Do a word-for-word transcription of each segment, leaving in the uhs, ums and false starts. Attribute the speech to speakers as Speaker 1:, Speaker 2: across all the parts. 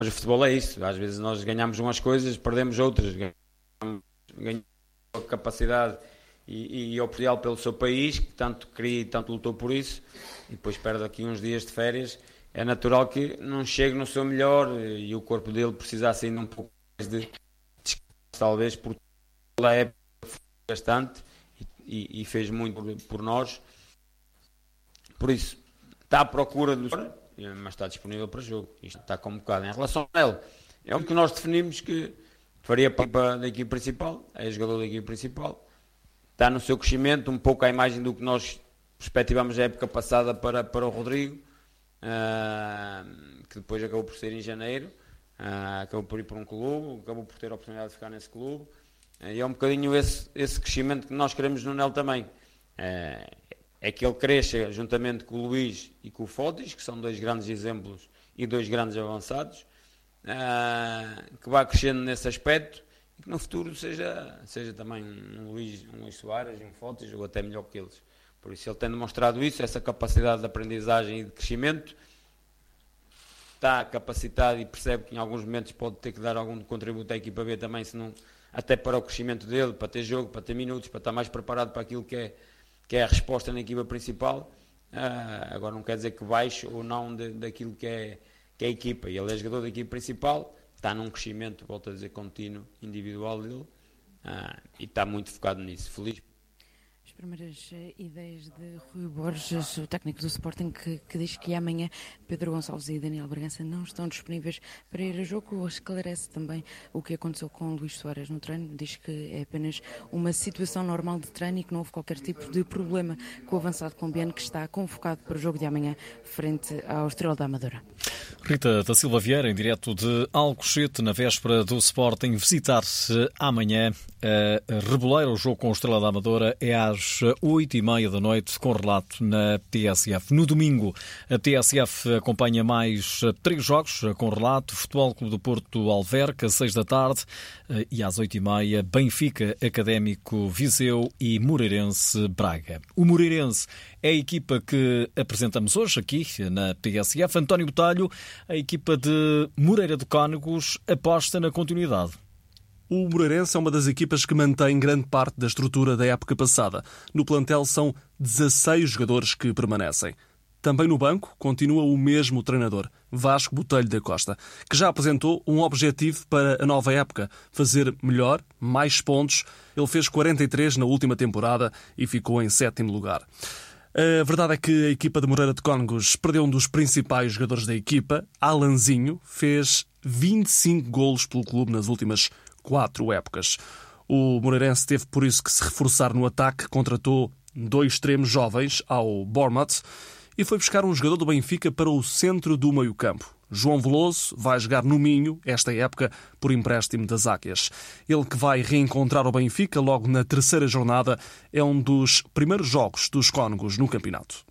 Speaker 1: Mas o futebol é isso, às vezes nós ganhamos umas coisas, perdemos outras, ganhamos, ganhamos a capacidade e, e a oportunidade pelo seu país, que tanto queria e tanto lutou por isso, e depois perde aqui uns dias de férias. É natural que não chegue no seu melhor e o corpo dele precisasse ainda um pouco mais de descanso, talvez, porque a época foi bastante e, e fez muito por, por nós. Por isso, está à procura do... mas está disponível para jogo. Isto está convocado. Em relação a ele, é o que nós definimos que faria para da equipe principal, é jogador da equipe principal, está no seu crescimento, um pouco à imagem do que nós perspectivamos a época passada para, para o Rodrigo, uh, que depois acabou por ser em janeiro, uh, acabou por ir para um clube, acabou por ter a oportunidade de ficar nesse clube, uh, e é um bocadinho esse, esse crescimento que nós queremos no Nel também. Uh, é que ele cresça juntamente com o Luís e com o Fotis, que são dois grandes exemplos e dois grandes avançados, uh, que vá crescendo nesse aspecto e que no futuro seja, seja também um Luís, um Luís Soares, um Fotis, ou até melhor que eles. Por isso ele tem demonstrado isso, essa capacidade de aprendizagem e de crescimento, está capacitado e percebe que em alguns momentos pode ter que dar algum contributo à equipa B também, senão, até para o crescimento dele, para ter jogo, para ter minutos, para estar mais preparado para aquilo que é que é a resposta na equipa principal. Uh, agora não quer dizer que baixe ou não de, daquilo que é, que é a equipa. E ele é jogador da equipa principal, está num crescimento, volto a dizer, contínuo, individual dele, uh, e está muito focado nisso. Feliz.
Speaker 2: As primeiras ideias de Rui Borges, o técnico do Sporting, que, que diz que amanhã Pedro Gonçalves e Daniel Bragança não estão disponíveis para ir a jogo. Esclarece também o que aconteceu com Luís Soares no treino. Diz que é apenas uma situação normal de treino e que não houve qualquer tipo de problema com o avançado colombiano, que está convocado para o jogo de amanhã frente ao Estrela da Amadora.
Speaker 3: Rita da Silva Vieira, em direto de Alcochete, na véspera do Sporting, visitar-se amanhã a Reboleira. O jogo com o Estrela da Amadora é às oito e meia da noite, com relato na T S F. No domingo, a T S F acompanha mais três jogos com relato: Futebol Clube do Porto Alverca, às seis da tarde, e às oito e meia, Benfica Académico Viseu e Moreirense Braga. O Moreirense é a equipa que apresentamos hoje aqui na T S F. António Botelho, a equipa de Moreira de Cónegos, aposta na continuidade.
Speaker 4: O Moreirense é uma das equipas que mantém grande parte da estrutura da época passada. No plantel são dezasseis jogadores que permanecem. Também no banco continua o mesmo treinador, Vasco Botelho da Costa, que já apresentou um objetivo para a nova época: fazer melhor, mais pontos. Ele fez quarenta e três na última temporada e ficou em sétimo lugar. A verdade é que a equipa de Moreira de Cónegos perdeu um dos principais jogadores da equipa. Alanzinho fez vinte e cinco golos pelo clube nas últimas quatro épocas. O Moreirense teve por isso que se reforçar no ataque, contratou dois extremos jovens ao Bournemouth e foi buscar um jogador do Benfica para o centro do meio-campo. João Veloso vai jogar no Minho esta época por empréstimo das Águias. Ele, que vai reencontrar o Benfica logo na terceira jornada, é um dos primeiros jogos dos Cónegos no campeonato.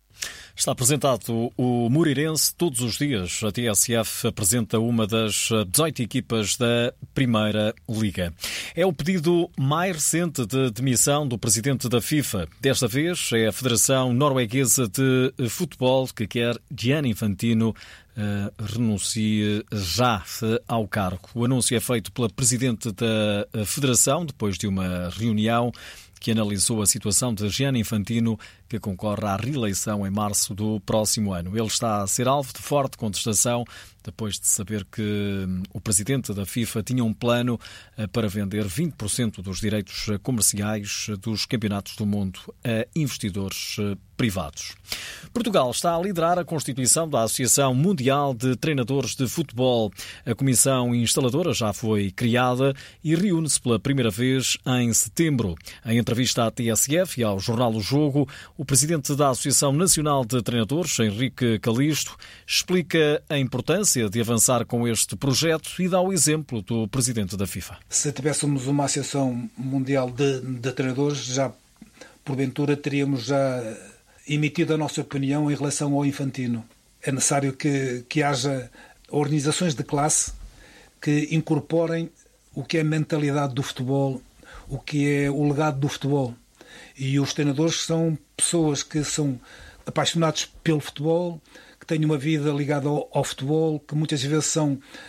Speaker 3: Está apresentado o Moreirense todos os dias. A T S F apresenta uma das dezoito equipas da Primeira Liga. É o pedido mais recente de demissão do presidente da FIFA. Desta vez é a Federação Norueguesa de Futebol que quer Gianni Infantino Uh, renuncie já ao cargo. O anúncio é feito pela presidente da Federação depois de uma reunião que analisou a situação de Gianni Infantino, que concorre à reeleição em março do próximo ano. Ele está a ser alvo de forte contestação depois de saber que o presidente da FIFA tinha um plano para vender vinte por cento dos direitos comerciais dos campeonatos do mundo a investidores privados. Portugal está a liderar a constituição da Associação Mundial de Treinadores de Futebol. A comissão instaladora já foi criada e reúne-se pela primeira vez em setembro. Em entrevista à T S F e ao jornal O Jogo, o presidente da Associação Nacional de Treinadores, Henrique Calisto, explica a importância de avançar com este projeto e dá o exemplo do presidente da FIFA.
Speaker 5: Se tivéssemos uma Associação Mundial de, de Treinadores, já porventura teríamos já emitido a nossa opinião em relação ao Infantino. É necessário que, que haja organizações de classe que incorporem o que é a mentalidade do futebol, o que é o legado do futebol. E os treinadores são pessoas que são apaixonados pelo futebol, que têm uma vida ligada ao, ao futebol, que muitas vezes são